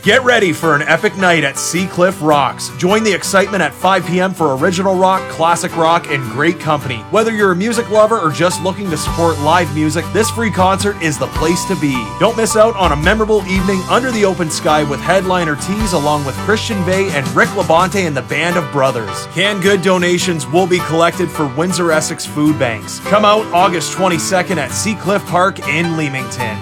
Get ready for an epic night at Seacliff Rocks. Join the excitement at 5 p.m. for original rock, classic rock, and great company. Whether you're a music lover or just looking to support live music, this free concert is the place to be. Don't miss out on a memorable evening under the open sky with headliner Tees along with Christian Bay and Rick Labonte and the Band of Brothers. Canned good donations will be collected for Windsor Essex food banks. Come out August 22nd at Seacliff Park in Leamington.